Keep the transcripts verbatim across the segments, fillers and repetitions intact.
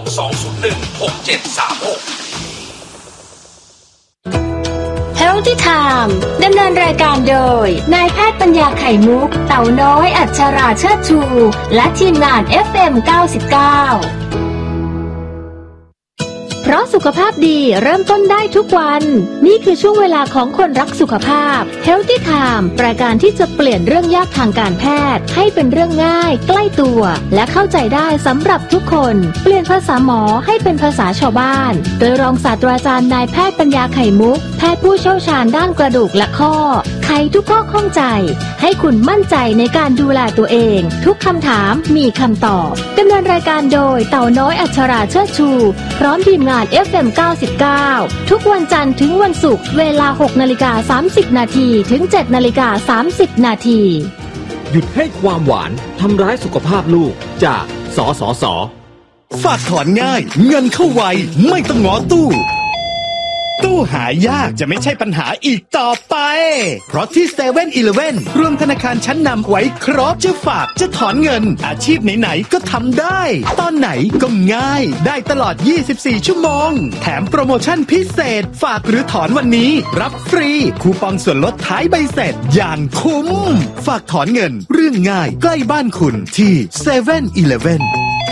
สองศูนย์หนึ่ง หกเจ็ดสามหก Healthy Time ดำเนินรายการโดยนายแพทย์ปัญญาไข่มุกเต่าน้อยอัชราเชิดชูและทีมงาน เอฟ เอ็ม เก้าสิบเก้า เพราะสุขภาพดีเริ่มต้นได้ทุกวันนี่คือช่วงเวลาของคนรักสุขภาพ Healthy Time รายการที่จะเปลี่ยนเรื่องยากทางการแพทย์ให้เป็นเรื่องง่ายใกล้ตัวและเข้าใจได้สำหรับทุกคนเปลี่ยนภาษาหมอให้เป็นภาษาชาวบ้านโดยรองศาสตราจารย์นายแพทย์ปัญญาไข่มุกแพทย์ผู้เชี่ยวชาญด้านกระดูกและข้อไขทุกข้อข้องใจให้คุณมั่นใจในการดูแลตัวเองทุกคำถามมีคำตอบดำเนินรายการโดยเต่าน้อยอัชราเชิดชูพร้อมทีมงาน เอฟ เอ็ม เก้าสิบเก้า ทุกวันจันทร์ถึงวันศุกร์เวลา หกนาฬิกาสามสิบนาทีถึง เจ็ดนาฬิกาสามสิบนาทีหยุดให้ความหวานทำร้ายสุขภาพลูกจากสสส. ฝากถอนง่ายเงินเข้าไวไม่ต้องง้อตู้ตู้หายากจะไม่ใช่ปัญหาอีกต่อไปเพราะที่ เซเว่น อีเลฟเว่น รวมธนาคารชั้นนำไว้ครบจะฝากจะถอนเงินอาชีพไหนๆก็ทำได้ตอนไหนก็ง่ายได้ตลอดยี่สิบสี่ชั่วโมงแถมโปรโมชั่นพิเศษฝากหรือถอนวันนี้รับฟรีคูปองส่วนลดท้ายใบเสร็จอย่างคุ้มฝากถอนเงินเรื่องง่ายใกล้บ้านคุณที่ เซเว่น อีเลฟเว่น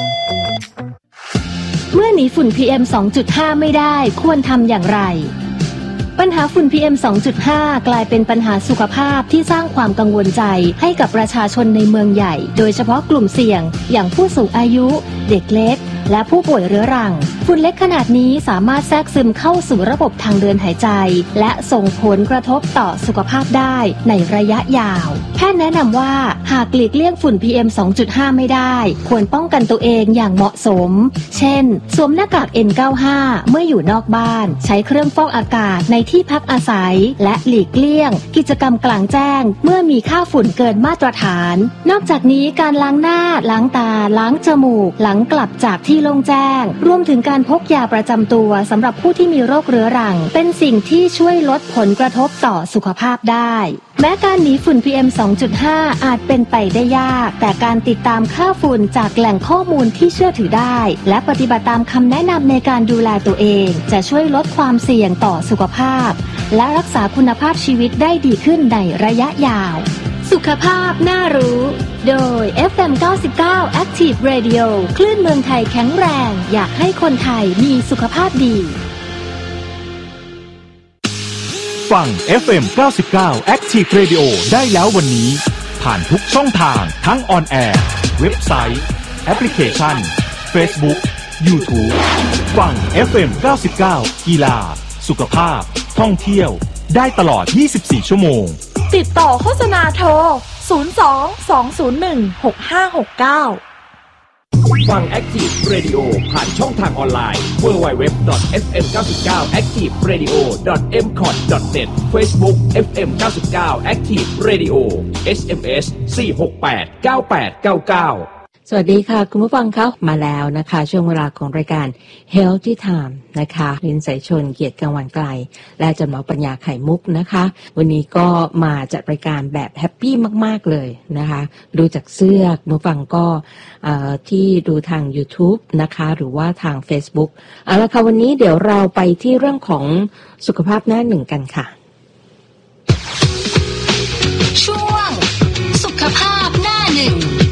เมื่อหนีฝุ่น พี เอ็ม สองจุดห้า ไม่ได้ควรทำอย่างไรปัญหาฝุ่น พี เอ็ม สองจุดห้า กลายเป็นปัญหาสุขภาพที่สร้างความกังวลใจให้กับประชาชนในเมืองใหญ่โดยเฉพาะกลุ่มเสี่ยงอย่างผู้สูงอายุเด็กเล็กและผู้ป่วยเรื้อรังฝุ่นเล็กขนาดนี้สามารถแทรกซึมเข้าสู่ระบบทางเดินหายใจและส่งผลกระทบต่อสุขภาพได้ในระยะยาวแพทย์แนะนำว่าหากหลีกเลี่ยงฝุ่น พี เอ็ม สองจุดห้า ไม่ได้ควรป้องกันตัวเองอย่างเหมาะสมเช่นสวมหน้ากาก เอ็น เก้าสิบห้า เมื่ออยู่นอกบ้านใช้เครื่องฟอกอากาศในที่พักอาศัยและหลีกเลี่ยงกิจกรรมกลางแจ้งเมื่อมีค่าฝุ่นเกินมาตรฐานนอกจากนี้การล้างหน้าล้างตาล้างจมูกหลังกลับจากที่โล่งแจ้งรวมถึงการพกยาประจำตัวสำหรับผู้ที่มีโรคเรื้อรังเป็นสิ่งที่ช่วยลดผลกระทบต่อสุขภาพได้แม้การหนีฝุ่น พี เอ็ม สองจุดห้า อาจเป็นไปได้ยากแต่การติดตามค่าฝุ่นจากแหล่งข้อมูลที่เชื่อถือได้และปฏิบัติตามคำแนะนำในการดูแลตัวเองจะช่วยลดความเสี่ยงต่อสุขภาพและรักษาคุณภาพชีวิตได้ดีขึ้นในระยะยาวสุขภาพน่ารู้โดย เอฟ เอ็ม เก้าสิบเก้า Active Radio คลื่นเมืองไทยแข็งแรงอยากให้คนไทยมีสุขภาพดีฟัง เอฟ เอ็ม เก้าสิบเก้า Active Radio ได้แล้ววันนี้ผ่านทุกช่องทางทั้งออนแอร์เว็บไซต์แอปพลิเคชัน Facebook YouTube ฟัง เอฟ เอ็ม เก้าสิบเก้า กีฬาสุขภาพท่องเที่ยวได้ตลอดยี่สิบสี่ชั่วโมงติดต่อโฆษณาโทรศูนย์ สอง สอง ศูนย์ หนึ่ง หก ห้า หก เก้าฟัง Active Radio ผ่านช่องทางออนไลน์ ดับเบิลยู ดับเบิลยู ดับเบิลยู ดอท เอฟ เอ็ม เก้าสิบเก้า แอคทีฟเรดิโอ ดอท เอ็ม คอท ดอท เน็ต Facebook เอฟ เอ็ม เก้าสิบเก้า Active Radio เอส เอ็ม เอส สี่ หก แปด เก้า แปด เก้า เก้าสวัสดีค่ะคุณผู้ฟังครับมาแล้วนะคะช่วงเวลาของรายการ Healthy Time นะคะลินสายชนเกียรติกังวานไกลและอาจารย์หมอปัญญาไข่มุกนะคะวันนี้ก็มาจัดรายการแบบแฮปปี้มากๆเลยนะคะดูจากเสื้อคุณผู้ฟังก็ที่ดูทาง YouTube นะคะหรือว่าทาง Facebook เอาละค่ะวันนี้เดี๋ยวเราไปที่เรื่องของสุขภาพหน้าหนึ่งกันค่ะช่วงสุขภาพหน้าหนึ่ง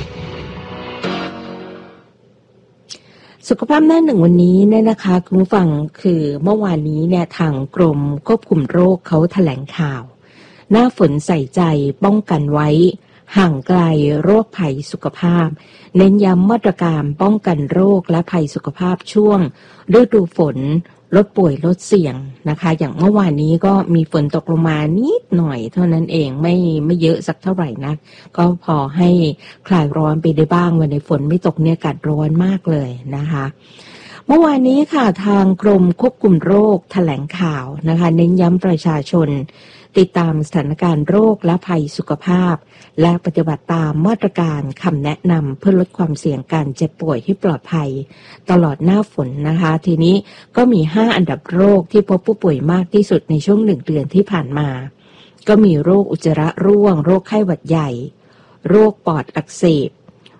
สุขภาพหน้าหนึ่งวันนี้เนี่ยนะคะคุณผู้ฟังคือเมื่อวานนี้เนี่ยทางกรมควบคุมโรคเขาแถลงข่าวหน้าฝนใส่ใจป้องกันไว้ห่างไกลโรคภัยสุขภาพเน้นย้ำมาตรการป้องกันโรคและภัยสุขภาพช่วงฤดูฝนลดป่วยลดเสี่ยงนะคะอย่างเมื่อวานนี้ก็มีฝนตกลงมานิดหน่อยเท่านั้นเองไม่ไม่เยอะสักเท่าไหร่นักก็พอให้คลายร้อนไปได้บ้างวันในฝนไม่ตกเนี่ยอากาศร้อนมากเลยนะคะเมื่อวานนี้ค่ะทางกรมควบคุมโรคแถลงข่าวนะคะเน้นย้ำประชาชนติดตามสถานการณ์โรคและภัยสุขภาพและปฏิบัติตามมาตรการคำแนะนำเพื่อลดความเสี่ยงการเจ็บป่วยให้ปลอดภัยตลอดหน้าฝนนะคะทีนี้ก็มีห้าอันดับโรคที่พบผู้ป่วยมากที่สุดในช่วงหนึ่งเดือนที่ผ่านมาก็มีโรคอุจจาระร่วงโรคไข้หวัดใหญ่โรคปอดอักเสบ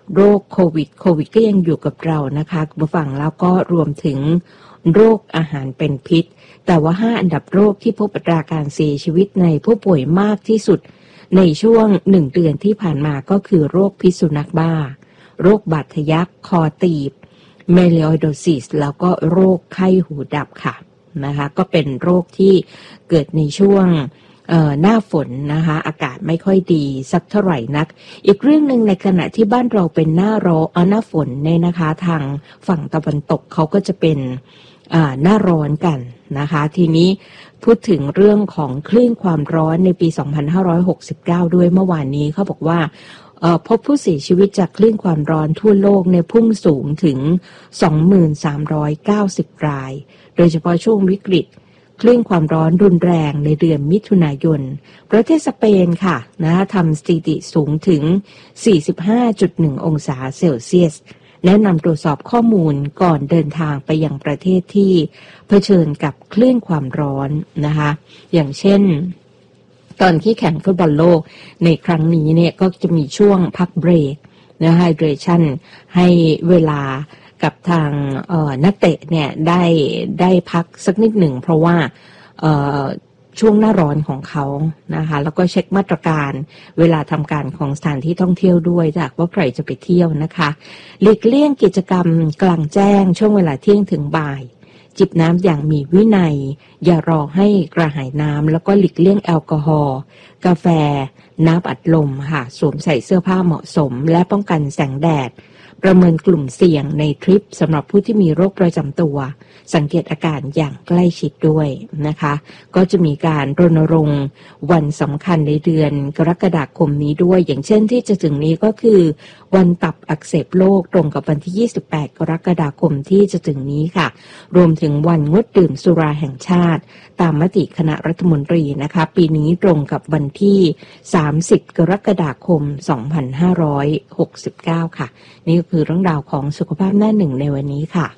โรคโควิดโควิดก็ยังอยู่กับเรานะคะคุณผู้ฟังแล้วก็รวมถึงโรคอาหารเป็นพิษแต่ว่าห้าอันดับโรคที่พบอัตราการเสียชีวิตในผู้ป่วยมากที่สุดในช่วงหนึ่งเดือนที่ผ่านมาก็คือโรคพิษสุนัขบ้าโรคบาดทะยักคอตีบเมลิโอโดซิสแล้วก็โรคไข้หูดับค่ะนะคะก็เป็นโรคที่เกิดในช่วงหน้าฝนนะคะอากาศไม่ค่อยดีสักเท่าไหร่นักอีกเรื่องหนึ่งในขณะที่บ้านเราเป็นหน้าร้อนหน้าฝนเนี่ยนะคะทางฝั่งตะวันตกเขาก็จะเป็นหน้าร้อนกันนะคะทีนี้พูดถึงเรื่องของคลื่นความร้อนในปีสองพันห้าร้อยหกสิบเก้าด้วยเมื่อวานนี้เขาบอกว่าพบผู้เสียชีวิตจากคลื่นความร้อนทั่วโลกในพุ่งสูงถึง สองพันสามร้อยเก้าสิบ รายโดยเฉพาะช่วงวิกฤตคลื่นความร้อนรุนแรงในเดือนมิถุนายนประเทศสเปนค่ะนะทำสถิติสูงถึง สี่สิบห้าจุดหนึ่ง องศาเซลเซียสแนะนำตรวจสอบข้อมูลก่อนเดินทางไปยังประเทศที่เผชิญกับคลื่นความร้อนนะคะอย่างเช่นตอนที่แข่งฟุตบอลโลกในครั้งนี้เนี่ยก็จะมีช่วงพักเบรกนะไฮเดรชั่นให้เวลากับทางนักเตะเนี่ยได้ได้พักสักนิดหนึ่งเพราะว่าช่วงหน้าร้อนของเขานะคะแล้วก็เช็คมาตรการเวลาทำการของสถานที่ท่องเที่ยวด้วยจากว่าใครจะไปเที่ยวนะคะหลีกเลี่ยงกิจกรรมกลางแจ้งช่วงเวลาเที่ยงถึงบ่ายจิบน้ำอย่างมีวินัยอย่ารอให้กระหายน้ำแล้วก็หลีกเลี่ยงแอลกอฮอล์กาแฟน้ำอัดลมค่ะสวมใส่เสื้อผ้าเหมาะสมและป้องกันแสงแดดประเมินกลุ่มเสี่ยงในทริปสำหรับผู้ที่มีโรคประจำตัวสังเกตอาการอย่างใกล้ชิดด้วยนะคะก็จะมีการรณรงค์วันสำคัญในเดือนกรกฎาคมนี้ด้วยอย่างเช่นที่จะถึงนี้ก็คือวันตับอักเสบโลกตรงกับวันที่ยี่สิบแปดกรกฎาคมที่จะถึงนี้ค่ะรวมถึงวันงดดื่มสุราแห่งชาติตามมติคณะรัฐมนตรีนะคะปีนี้ตรงกับวันที่สามสิบกรกฎาคมสองพันห้าร้อยหกสิบเก้าค่ะนี่ก็คือเรื่องราวของสุขภาพหน้าหนึ่งในวันนี้ค่ะ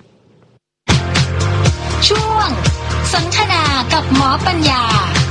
ช่วงสนทนากับหมอปัญญา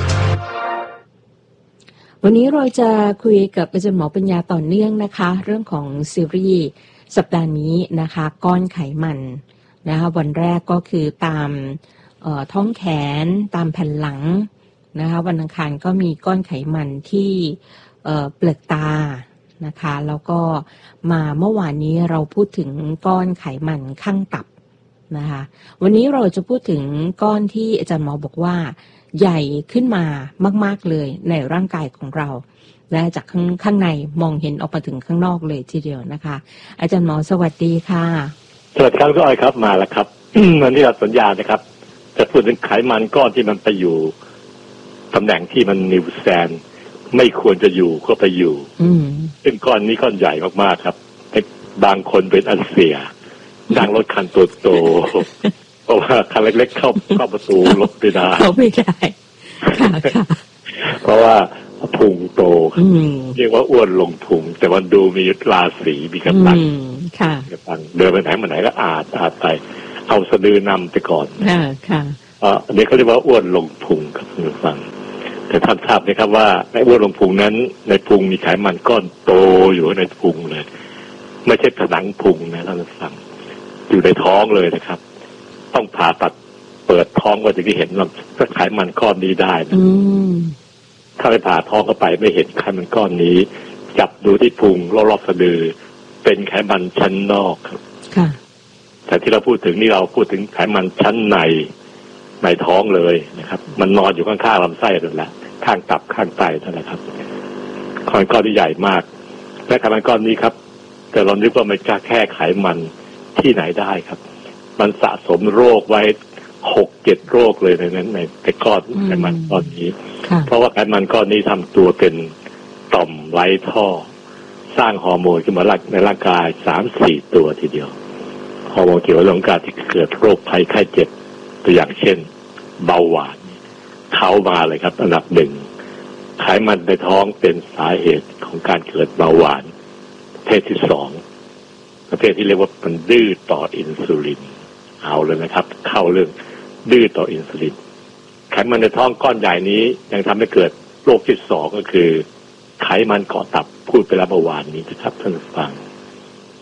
วันนี้เราจะคุยกับอาจารย์หมอปัญญาต่อเนื่องนะคะเรื่องของซีรีส์สัปดาห์นี้นะคะก้อนไขมันนะคะวันแรกก็คือตามท้องแขนตามแผ่นหลังนะคะวันอังคารก็มีก้อนไขมันที่เปลือกตานะคะแล้วก็มาเมื่อวานนี้เราพูดถึงก้อนไขมันข้างตับนะคะวันนี้เราจะพูดถึงก้อนที่อาจารย์หมอบอกว่าใหญ่ขึ้นมามากๆเลยในร่างกายของเราและจากข้างข้างในมองเห็นออกมาถึงข้างนอกเลยทีเดียวนะคะอาจารย์หมอสวัสดีค่ะสวัสดีครับก็อ้อยครับมาแล้วครับ วันนี้เราสัญญานะครับจะพูดถึงไขมันก้อนที่มันไปอยู่ตำแหน่งที่มันนิวแซนไม่ควรจะอยู่ก็ไปอยู่ซึ่งก้อนนี้ก้อนใหญ่มากๆครับบางคนเป็นอัลเซียนั่งรถคันโตๆเพราะว่าคันเล็กๆเข้าเข้าประตูรถไม่ได้เข้าไม่ได้ค่ะค่ะเพราะว่าพุงโตเรียกว่าอ้วนลงพุงแต่มันดูมีราศีมีกระตังค่ะกระตังเดินไปไหนมาไหนก็อาดอาดไปเอาสะดือนำไปก่อนค่ะค่ะอันนี้เขาเรียกว่าอ้วนลงพุงครับคุณผู้ฟังแต่ท่านทราบไหมครับว่าในอ้วนลงพุงนั้นในพุงมีไขมันก้อนโตอยู่ในพุงเลยไม่ใช่ผนังพุงนะท่านผู้ฟังอยู่ในท้องเลยนะครับต้องผ่าตัดเปิดท้องก็ถึงจะเห็นว่าไขมันก้อนนี้ได้นะถ้าไปผ่าท้องเข้าไปไม่เห็นไขมันก้อนนี้จับดูที่พุงรอบๆสะดือเป็นไขมันชั้นนอกครับค่ะแต่ที่เราพูดถึงนี่เราพูดถึงไขมันชั้นในในท้องเลยนะครับมันนอนอยู่ข้างๆลำไส้นั่นแหละข้างตับข้างไตนั่นแหละครับไขมันก้อนที่ใหญ่มากและไขมันก้อนนี้ครับแต่เรานึกว่ามันแค่ไขมันที่ไหนได้ครับมันสะสมโรคไว้หกเจ็ดโรคเลยในนั้นในในก้อนไขมันก้อนนี้เพราะว่าไขมันก้อนนี้ทำตัวเป็นต่อมไร้ท่อสร้างฮอร์โมนขึ้นมาในร่างกายสามสี่ตัวทีเดียวฮอร์โมนเกี่ยวกับเรื่องการที่เกิดโรคภัยไข้เจ็บตัวอย่างเช่นเบาหวานเข้ามาเลยครับอันดับหนึ่งไขมันในท้องเป็นสาเหตุของการเกิดเบาหวานประเภทที่สองประเภทที่เรียกว่ามันดื้อต่ออินซูลินเอาเลยนะครับเข้าเรื่องดื้อต่ออินซูลินไขมันในท้องก้อนใหญ่นี้ยังทำให้เกิดโรคที่สองก็คือไขมันเกาะตับพูดไปแล้วเมื่อวานนี้นะครับท่านผู้ฟัง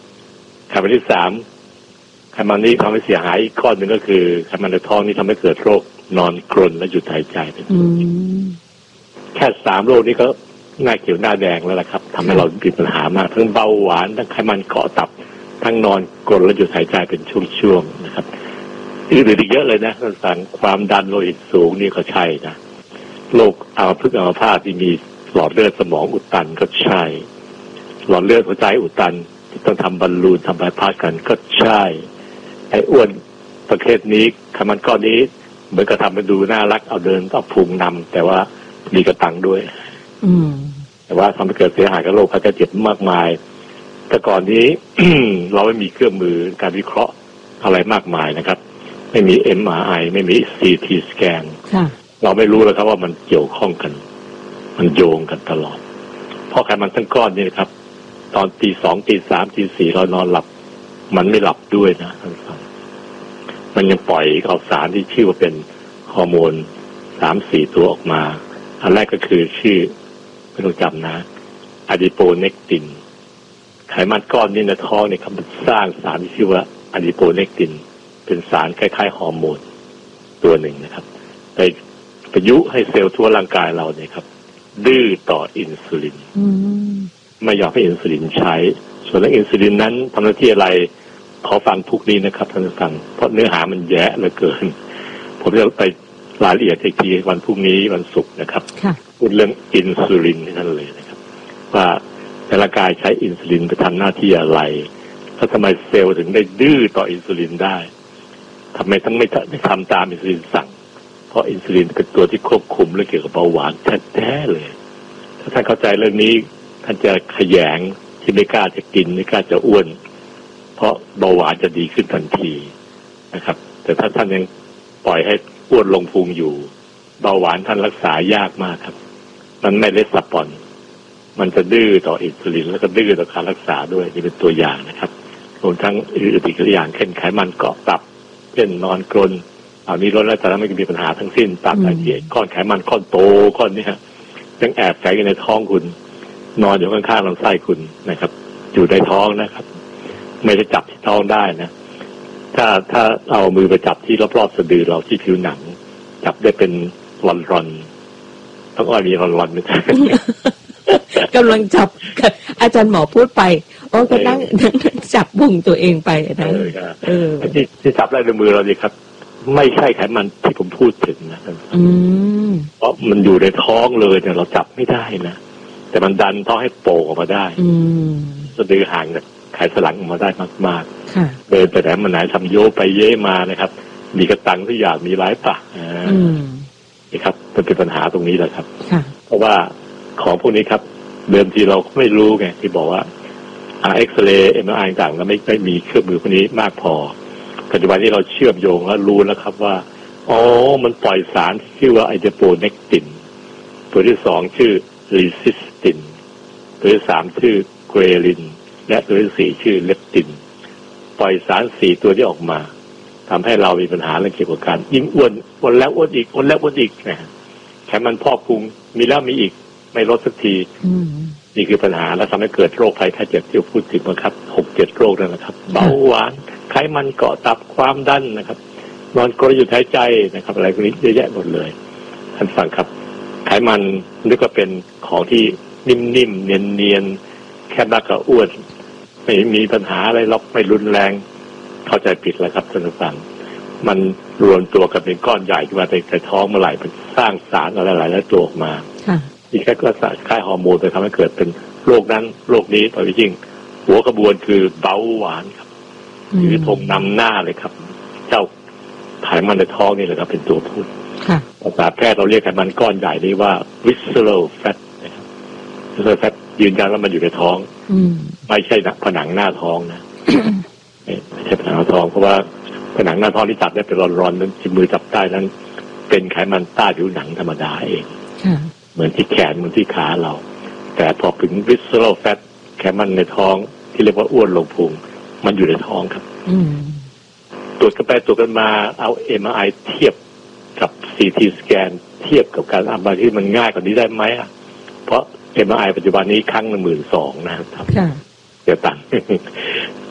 มันที่สามไขมันนี้ทำให้เสียหายอีกข้อหนึ่งก็คือไขมันในท้องนี้ทำให้เกิดโรคนอนกรนและหยุดหายใจเป็นต้นแค่สามโรคนี้ก็หน้าเขียวหน้าแดงแล้วล่ะครับทำให้เรามีปัญหามากทั้งเบาหวานทั้งไขมันเกาะตับทั้งนอนกรนและหยุดหายใจเป็นช่วงๆนะครับอื่นๆอีกเยอะเลยนะท่านฟังความดันโลหิตสูงนี่ก็ใช่นะโรคอัมพฤกษ์อัมพาตที่มีหลอดเลือดสมองอุดตันก็ใช่หลอดเลือดหัวใจอุดตันที่ต้องทำบอลลูนทำบายพาสกันก็ใช่ไอ้อ้วนประเภทนี้ไขมันก้อนนี้เหมือนกับทำให้ดูน่ารักเอาเดินเอาพุงนำแต่ว่ามีกระตังด้วยแต่ว่าทำให้เกิดเสียหายกับโรคภัยไข้เจ็บมากมายแต่ก่อนนี้ เราไม่มีเครื่องมือการวิเคราะห์อะไรมากมายนะครับไม่มี เอ็ม อาร์ ไอ ไม่มี ซี ที สแกนเราไม่รู้เลยครับว่ามันเกี่ยวข้องกันมันโยงกันตลอดเพราะไขมันทั้งก้อนนี่นะครับตอนตีสองตีสามตีสี่เรานอนหลับมันไม่หลับด้วยนะท่านผู้ฟังมันยังปล่อยเอาสารที่ชื่อว่าเป็นฮอร์โมนสามสี่ตัวออกมาอันแรกก็คือชื่อไม่ต้องจำนะอะดิโปเนกตินไขมันก้อนนี้ในท้องเนี่ยครับมันสร้างสารที่ชื่อว่าอะดิโปเนกตินเป็นสารคล้ายๆฮอร์โมนตัวหนึ่งนะครับไปประยุให้เซลล์ทั่วร่างกายเราเนี่ยครับดื้อต่ออินซูลินไม่ยอมให้อินซูลินใช้ส่วนเรื่องอินซูลินนั้นทำหน้าที่อะไรขอฟังทุกนี้นะครับท่านผู้ฟังเพราะเนื้อหามันแย่เหลือเกินผมจะไปรายละเอียดอีกทีวันพรุ่งนี้วันศุกร์นะครับพูดเรื่องอินซูลินนั่นเลยนะครับว่าร่างกายใช้อินซูลินไปทำหน้าที่อะไรถ้าทำไมเซลล์ถึงได้ดื้อต่ออินซูลินได้ทำไมทั้งไม่ไม่ทำตามอินซูลินสั่งเพราะอินซูลินเป็นตัวที่ควบคุมเรื่องเกี่ยวกับเบาหวานแท้ๆเลยถ้าท่านเข้าใจเรื่องนี้ท่านจะขยงที่ไม่กล้าจะกินไม่กล้าจะอ้วนเพราะเบาหวานจะดีขึ้นทันทีนะครับแต่ถ้าท่านยังปล่อยให้อ้วนลงพุงอยู่เบาหวานท่านรักษายากมากครับมันไม่เลสปอนมันจะดื้อต่ออินซูลินแล้วก็ดื้อต่อการรักษาด้วยนี่เป็นตัวอย่างนะครับรวมทั้งอื่นอีกตัวอย่างเช่นไขมันเกาะตับเช่นนอนกรนอันนี้ลดแล้วแต่ไม่มีปัญหาทั้งสิ้นตับไตเสียก้อนไขมันก้อนโตก้อนนี้ฮะยังแอบแฝงอยู่ในท้องคุณนอนอยู่ข้างๆลำไส้คุณนะครับอยู่ในท้องนะครับไม่ได้จับที่ท้องได้นะถ้าถ้าเอามือไปจับที่รอบๆสะดือเราที่ผิวหนังจับได้เป็นรอนๆต้องอ้อยมีรอนๆไหมกำลังจับอาจารย์หมอพูดไปโอ้ก็นั่งนั่งจับบุ้งตัวเองไปนะเออที่ที่จับได้ในมือเรานี่ครับไม่ใช่ไขมันที่ผมพูดถึงนะเพราะมันอยู่ในท้องเลยเนี่ยเราจับไม่ได้นะแต่มันดันท้องให้โป่งออกมาได้สะดือห่างจากไขสันหลังออกมาได้มากๆเดินไปไหนมาไหนทำโยไปเย่มานะครับมีกระตังทุกอย่างมีหลายปะนี่ครับมันเป็นปัญหาตรงนี้แหละครับเพราะว่าของพวกนี้ครับเดิมทีเราไม่รู้ไงที่บอกว่าเอ็กซเรย์ เอ็ม อาร์ ไอ ต่างๆแล้วไม่ไม่มีเครื่องมือพวกนี้มากพอปัจจุบันนี้เราเชื่อมโยงแล้วรู้แล้วครับว่าอ๋อมันปล่อยสารที่ชื่อว่าไอเดโปเนกตินตัวที่สองชื่อรีซิสตินตัวที่สามชื่อเกรลินและตัวที่สี่ชื่อเลปตินปล่อยสารสี่ตัวที่ออกมาทำให้เรามีปัญหาเรื่องเกี่ยวกับการยิ่งอ้วนอ้วนแล้วอ้วนอีกอ้วนแล้วอ้วนอีกนะไขมันพอกพุงมีแล้วมีอีกไม่ลดสักทีนี่คือปัญหาและทำให้เกิดโรคภัยไข้เจ็บที่พูดถึงนะครับหกเจ็ดโรคนั่นแหละครับเบาหวานไขมันเกาะตับความดันนะครับนอนกรนหยุดหายใจนะครับอะไรพวกนี้เยอะแยะหมดเลยท่านฟังครับไขมันนึกว่าเป็นของที่นิ่มๆเนียนๆแค่นักก็อ้วนไม่มีปัญหาอะไรล็อกไม่รุนแรงเข้าใจผิดแล้วครับท่านผู้ฟังมันรวมตัวกันเป็นก้อนใหญ่ขึ้นมาในท้องเมื่อไหร่มันสร้างสารอะไรหลายๆตัวออกมาอีกแค่ก็สารคล้ายฮอร์โมนไปทำให้เกิดเป็นโรคนั้นโรคนี้ต่อไปจริงหัวกระบวนคือเบาหวานครับคือธงนำหน้าเลยครับเจ้าไขมันในท้องนี่แหละครับเป็นตัวพูดภาษาแพทย์เราเรียกไขมันก้อนใหญ่นี้ว่า visceral fat นะครับ visceral fat ยืนยันว่ามันอยู่ในท้องไม่ใช่ผนังหน้าท้องนะไม่ใช่ผนังหน้าท้องเพราะว่าผนังหน้าท้องที่จับได้เป็นร้อนๆนั้นที่มือจับได้นั้นเป็นไขมันใต้ผิวหนังธรรมดาเองเหมือนที่แขนเหมือนที่ขาเราแต่พอถึง visceral fat ไขมันในท้องที่เรียกว่าอ้วนลงพุงมันอยู่ในท้องครับตรวจกันไปตรวจกันมาเอา เอ็ม อาร์ ไอ เทียบกับ ซี ที สแกนเทียบกับการอัมบาที่มันง่ายกว่านี้ได้ไหมอ่ะเพราะ เอ็ม อาร์ ไอ ปัจจุบันนี้ครั้งละหมื่นสองนะครับเสียตังค์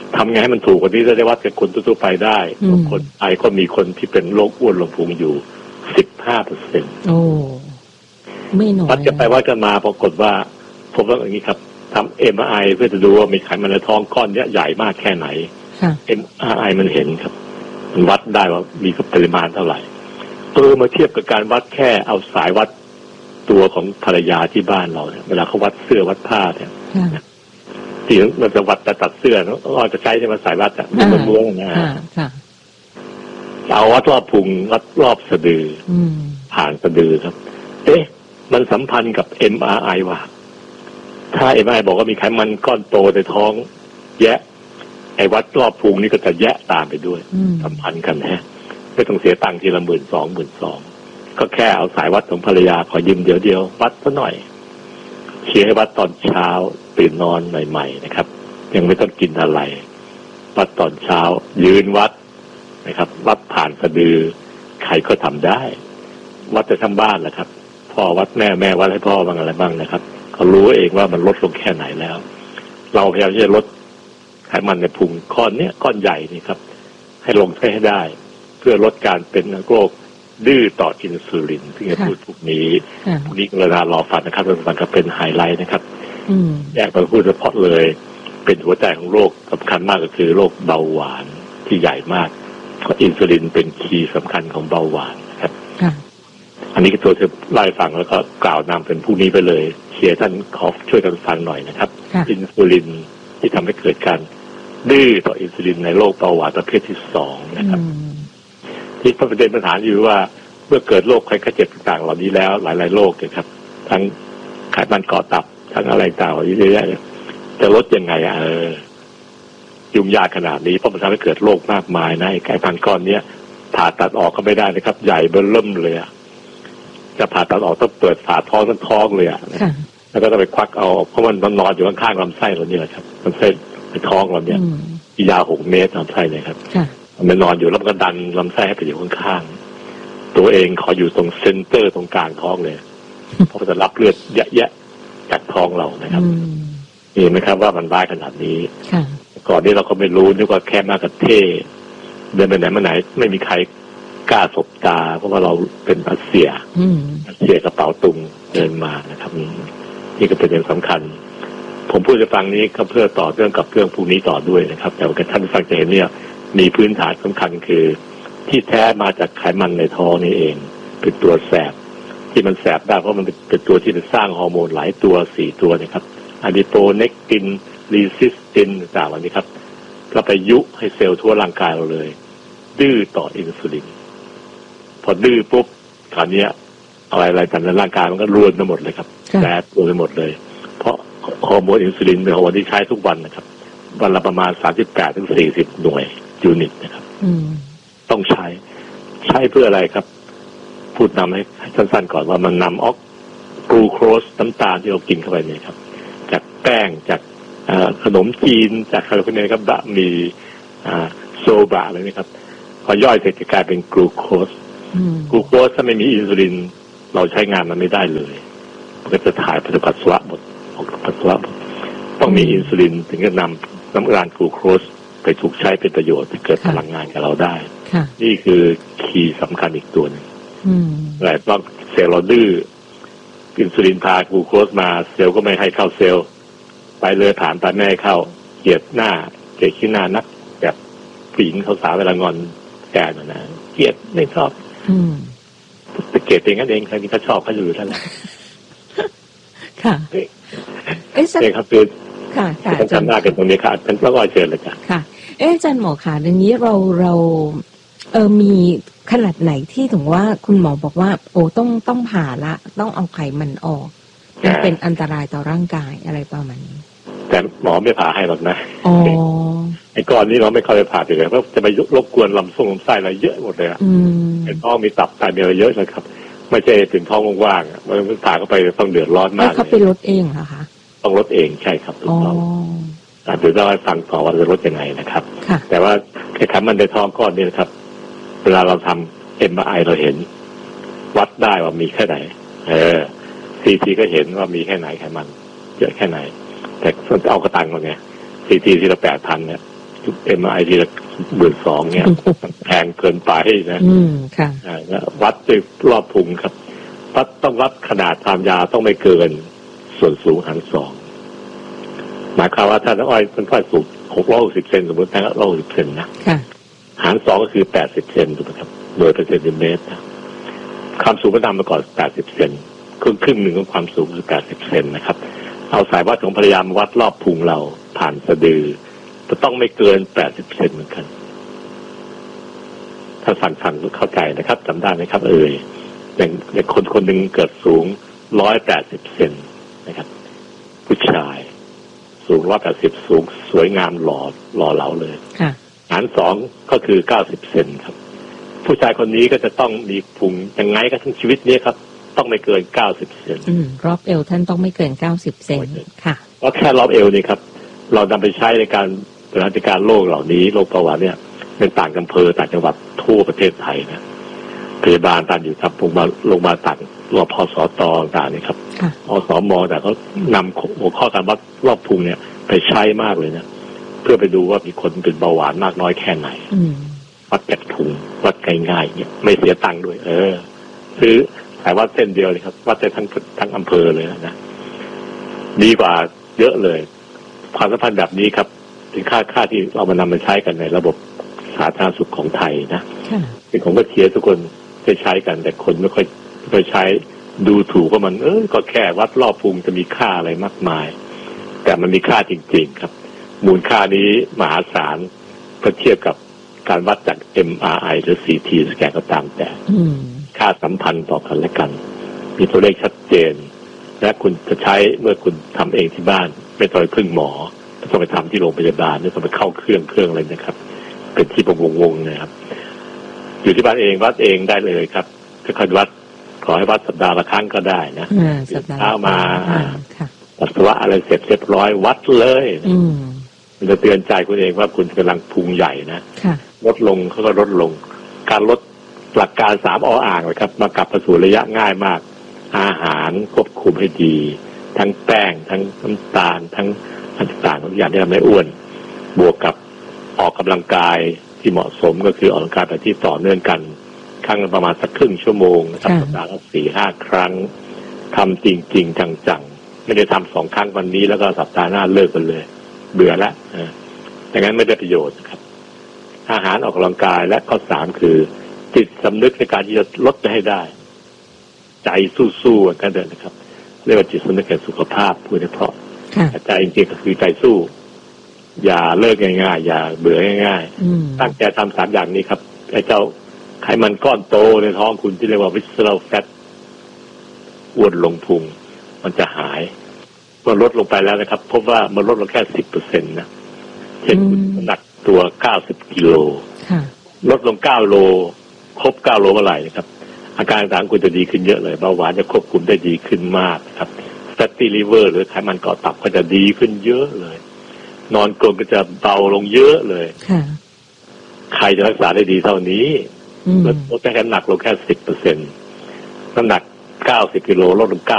ทำไงให้มันถูกกว่านี้จะได้วัดกับคนทั่วไปได้คนไอก็มีคนที่เป็นโรคอ้วนลงพุงอยู่สิบห้าเปอร์เซ็นต์โอ้ไม่น้อยวัดกันไปวัดกันมาปรากฏว่าพบว่าอย่างนี้ครับทำ เอ็ม อาร์ ไอ เพื่อจะดูว่ามีไขมันในท้องก้อนเนี้ยใหญ่มากแค่ไหน เอ็ม อาร์ ไอ มันเห็นครับมันวัดได้ว่ามีปริมาณเท่าไหร่เออมาเทียบกับการวัดแค่เอาสายวัดตัวของภรรยาที่บ้านเราเนี่ยเวลาเขาวัดเสื้อวัดผ้าเนี่ยที่มันจะวัดแต่ตัดเสื้อเราจะใช้ใช่ไหมสายวัดอ่ะมันม้วนนะเอาวัดรอบพุงวัดรอบสะดือผ่านสะดือครับเอ๊ะมันสัมพันธ์กับ เอ็ม อาร์ ไอ ว่ะถ้า เอ็ม อาร์ ไอ บอกว่ามีไขมันก้อนโตในท้องแยะไอ้วัดรอบพุงนี่ก็จะแยะตามไปด้วยสัมพันธ์กันฮะไม่ต้องเสียตังค์ทีละหมื่นสองหมื่นสองก็แค่เอาสายวัดของภรรยาขอยืมเดี๋ยวเดียววัดซะหน่อยเชียร์ให้วัดตอนเช้าตื่นนอนใหม่ๆนะครับยังไม่ต้องกินอะไรวัดตอนเช้ายืนวัดนะครับวัดผ่านสะดือใครก็ทำได้วัดจะทั้งบ้านแหละครับพ่อวัดแม่แม่วัดให้พ่อบ้างอะไรบ้างนะครับเขารู้เองว่ามันลดลงแค่ไหนแล้วเราพยายามจะลดไขมันในพุงก้อนเนี้ยก้อนใหญ่นี่ครับให้ลงให้ได้เพื่อลดการเป็นโรคดื้อต่ออินซูลินที่จะพูดพวกนี้พวกนี้เวลารอฟันนะครับมันก็เป็นไฮไลท์นะครับแยกไปพูดเฉพาะเลยเป็นหัวใจของโรคสำคัญมากก็คือโรคเบาหวานที่ใหญ่มากเพราะอินซูลินเป็นคีย์สำคัญของเบาหวานนะครับอันนี้ก็ตัวจะไล่ฟังแล้วก็กล่าวนำเป็นผู้นี้ไปเลยเชียร์ท่านขอช่วยกันฟังหน่อยนะครับอินซูลินที่ทำให้เกิดการดื้อต่ออินซูลินในโรคเบาหวานประเภทที่สองนะครับที่ประเด็นปัญหาอยู่ว่าเมื่อเกิดโรคไข้เจ็บต่างๆเหล่านี้แล้วหลายๆโรคนะครับทั้งไขมันเกาะตับทั้งอะไรต่างๆเยอะแยะจะลดยังไงอ่ะเออยุ่งยากขนาดนี้เพราะมันทำให้เกิดโรคมากมายนะไขมันก้อนเนี้ยผ่าตัดออกก็ไม่ได้นะครับใหญ่เบ้อเริ่มเลยจะผ่าตัดออกต้องเปิดฝาท้องทั้งท้องเลยอ่ะแล้วก็ต้องไปควักเอาเพราะมันนอนอยู่ข้างๆลำไส้เราเนี่ยครับลำไส้ในท้องเราเนี่ยยาวหกเมตรลำไส้เนี่ยครับมันนอนอยู่แล้วมันก็ดันลำไส้ให้ไปอยู่ข้างๆตัวเองขออยู่ตรงเซนเตอร์ตรงกลางท้องเลยเพราะมันจะรับเลือดแยะๆจากท้องเรานะครับเห็นไหมครับว่ามันร้ายขนาดนี้ก่อนนี้เราก็ไม่รู้นึกว่าแค่มากกับเท่เดินไปไหนมาไหนไม่มีใครกล้าสบตาเพราะว่าเราเป็นรัสเซียรัสเซียกระเป๋าตุงเดินมานะครับนี่ก็เป็นเรื่องสำคัญผมพูดจะฟังนี้ก็เพื่อต่อเรื่องกับเรื่องพวกนี้ต่อด้วยนะครับแต่ว่าท่านฟังจะเห็นเนี่ยมีพื้นฐานสำคัญคือที่แท้มาจากไขมันในท้องนี่เองเป็นตัวแสบที่มันแสบได้เพราะมันเป็นตัวที่เป็นสร้างฮอร์โมนหลายตัวสี่ตัวนะครับอะดีโปเนกตินรีซิสตินต่างๆเหล่านี้ครับก็ไปยุให้เซลล์ทั่วร่างกายเราเลยดื้อต่ออินซูลินพอดื้อปุ๊บคราวนี้อะไรๆต่างๆในร่างกายมันก็รวนไปหมดเลยครับแสบรวนไปหมดเลยเพราะฮอร์โมนอินซูลินเป็นฮอร์โมนที่ใช้ทุกวันนะครับวันละประมาณสามสิบแปดถึงสี่สิบหน่วยยูนิตนะครับต้องใช้ใช้เพื่ออะไรครับพูดนำให้สั้นๆก่อนว่ามันนำออกกลูโคสน้ำตาลที่เรากินเข้าไปเนี่ยครับจากแป้งจากขนมจีนจากอะไรพวกนี้ครับบะหมี่โซบะอะไรนี่ครับพอย่อยเสร็จจะกลายเป็นกลูโคสกลูโคสถ้าไม่มีอินซูลินเราใช้งานมันไม่ได้เลยมันก็จะถ่ายปัสสาวะหมดออกปัสสาวะต้องมีอินซูลินถึงจะนำน้ำตาลกลูโคสไปถูกใช้เป็นประโยชน์ที่เกิดพลังงานกับเราได้นี่คือคีย์สำคัญอีกตัวนึงแต่ต้องเซลล์เราดื้ออินซูลินพากลูโคสมาเซลล์ก็ไม่ให้เข้าเซลล์ไปเลยผ่านไปไม่ให้เข้าเกลียดหน้าเกลียดขี้หน้านักแบบผู้หญิงเขาสาวเวลางอนแก่หน่อยนะเกลียดไม่ชอบแต่เกลียดเองกันเองใครที่เขาชอบเขาอยู่นั่นแหละค่ะเอ๊ะครับคือค่ะค่ะอาจารย์ว่ากันตรงนี้ค่ะท่านก็ว่าเชิญเลยจ้ะค่ะเอ๊ะอาจารย์หมอค่ะอย่างนี้เราเราเออมีขนาดไหนที่ถึงว่าคุณหมอบอกว่าโอ้ต้องต้องผ่าละต้องเอาไขมันออกมันเป็นอันตรายต่อร่างกายอะไรประมาณนี้แต่หมอไม่ผ่าให้หรอกนะอ๋อไอ้ก้อนนี้เราไม่ค่อยไปผ่าเลยเพราะจะไปรบกวนลำไส้ลำไส้อะไรเยอะหมดเลยอ่ะไอ้ท้องมีตับไตมีอะไรเยอะเลยครับไม่ใช่ถึงท้องว่างๆอ่ะมันผ่าเข้าไปต้องเดือดร้อนมากเขาไปลดเองเหรอคะต้องลดเองใช่ครับถูกต้องเดี๋ยวเราให้ฟังต่อว่าจะลดยังไงนะครับแต่ว่าไอ้ไขมันในท้องก้อนนี้นะครับเวลาเราทำ เอ็ม อาร์ ไอ เราเห็นวัดได้ว่ามีแค่ไหนเออ ซี ที ก็เห็นว่ามีแค่ไหนไขมันเยอะแค่ไหนแต่เอากระตังมาไง ซี ที ทีละแปดพันเนี่ยเอ็ม อาร์ ไอ ทีละหมื่นสองเนี่ยแพงเกินไปนะอืมค่ะวัดด้วยรอบพุงครับวัดต้องวัดขนาดความยาวต้องไม่เกินส่วนสูงหารสองหมายความว่าถ้าน้องอ้อยต้นอ้อยสูงหกร้อยหกสิบเซนสมมตินะร้อยหกสิบเซนนะหารสองก็คือแปดสิบเซนถูกไหมครับโดยเป็นเซนติเมตรนะความสูงก็นำมาก่อนแปดสิบเซนครึ่งครึ่งหนึ่งของความสูงคือแปดสิบเซนนะครับเอาสายวัดของภรรยามาวัดรอบพุงเราผ่านสะดือจะต้องไม่เกินแปดสิบเซนเหมือนกันถ้าสั่งสั่งเข้าใจนะครับจำได้ไหมครับเอ่ยอย่างอย่างคนคนหนึ่งเกิดสูงร้อยแปดสิบเซนนะครับผู้ชายสูงร้อยแปดสิบสูงสวยงามหล่อหล่อเหลาเลยหารสองก็คือเก้าสิบเซนครับผู้ชายคนนี้ก็จะต้องมีพุงยังไงก็ทั้งชีวิตนี้ครับต้องไม่เกินเก้าสิบเซนรอบเอวท่านต้องไม่เกินเก้าสิบเซนค่ะเพราะแค่รอบเอวนี่ครับเรานำไปใช้ในการบริหารจัดการโรคเหล่านี้โรคเบาหวานเนี่ยเป็นต่างอำเภอต่างจังหวัดทั่วประเทศไทยนะพยาบาลต่างอยู่ครับโรงพยาบาลโรงพยาบาลต่างรอพสตต่างนี่ครับอสมแต่เขานำหัวข้อการวัดรอบพุงเนี่ยไปใช้มากเลยนะเพื่อไปดูว่ามีคนเป็นเบาหวานมากน้อยแค่ไหนวัดจากถุงวัดง่ายๆเนี่ยไม่เสียตังค์ด้วยเออซื้อสายวัดเส้นเดียวเลยครับวัดได้ทั้งทั้งอำเภอเลยนะดีกว่าเยอะเลยความสัมพันธ์แบบนี้ครับเป็นค่าค่าที่เรามานำมาใช้กันในระบบสาธารณสุขของไทยนะเป็นของก็เชียร์ทุกคนได้ใช้กันแต่คนไม่ค่อยไม่ค่อยใช้ดูถูกว่ามันเออก็แค่วัดรอบพุงจะมีค่าอะไรมากมายแต่มันมีค่าจริงๆครับมูลค่านี้มหาศาลเมื่อเทียบกับการวัดจาก เอ็ม อาร์ ไอ หรือ ซี ที สแกนก็ตามแต่ค่าสัมพันธ์ต่อกันและกันมีตัวเลขชัดเจนและคุณจะใช้เมื่อคุณทำเองที่บ้านไม่ต้องไปพึ่งหมอไม่ต้องไปทำที่โรงพยาบาลไม่ต้องไปเข้าเครื่องเครื่องอะไรนะครับเป็นที่วงวงๆนะครับอยู่ที่บ้านเองวัดเองได้เลยครับถ้าใครวัดขอให้วัดสัปดาห์ละครั้งก็ได้นะเช้ามาปัสสาวะอะไรเสร็จเรียบร้อยวัดเลยมันจะเตือนใจคุณเองว่าคุณกำลังพุงใหญ่นะลดลงเขาก็ลดลงการลดหลักการสามออ่างเลยครับมากลับมาสู่ระยะง่ายมากอาหารควบคุมให้ดีทั้งแป้งทั้งน้ำตาลทั้งต่างๆทุกอย่างที่ทำให้อ้วนบวกกับออกกำลังกายที่เหมาะสมก็คือออกกำลังกายแบบที่ต่อเนื่องกันครั้งประมาณสักครึ่งชั่วโมงนะครับสัปดาห์ละสี่ห้าครั้งทำจริงๆจังๆไม่ได้ทำสองครั้งวันนี้แล้วก็สัปดาห์หน้าเลิกกันเลยเบื่อแล้วอย่างนั้นไม่ได้ประโยชน์ครับอาหารออกกำลังกายและข้อสามคือจิตสำนึกในการที่จะลดให้ได้ใจสู้ๆกันเดินนะครับเรียกว่าจิตสำนึกแห่งสุขภาพพูดได้เพราะใจจริงๆก็คือใจสู้อย่าเลิกง่ายๆอย่าเบื่อง่ายๆตั้งใจทำสามอย่างนี้ครับไอ้เจ้าไขมันก้อนโตในท้องคุณที่เรียกว่า visceral fat อ้วนลงพุงมันจะหายมันลดลงไปแล้วนะครับพบว่ามันลดลงแค่ สิบเปอร์เซ็นต์ นะเช่นคุณหนักตัวเก้าสิบกิโลลดลงเก้าโลครบเก้าโลเมื่อไหร่นะครับอาการต่างคุณจะดีขึ้นเยอะเลยเบาหวานจะควบคุมได้ดีขึ้นมากครับ fatty liver หรือไขมันเกาะตับก็จะดีขึ้นเยอะเลยนอนกลนก็จะเบาลงเยอะเลยใครจะรักษาได้ดีเท่านี้ลดแค่น้ำหนักลงแค่ สิบเปอร์เซ็นต์ น้ำหนักเก้าสิบกิโลลดลง